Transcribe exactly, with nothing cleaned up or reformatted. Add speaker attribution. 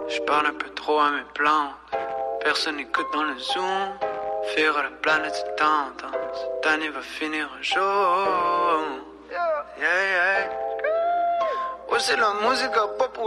Speaker 1: Je parle un peu trop à mes plantes. Personne n'écoute dans le zoom. Faire à la planète se tente. Cette année va finir un jour. Yeah, yeah. Ouais, c'est la musique à pas pour